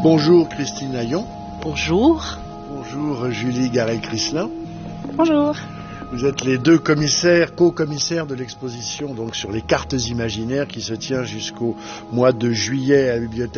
Bonjour Christine Nayon. Bonjour. Bonjour Julie Garel-Crislin. Bonjour. Vous êtes les deux co-commissaires de l'exposition donc sur les cartes imaginaires qui se tient jusqu'au mois de juillet à la bibliothèque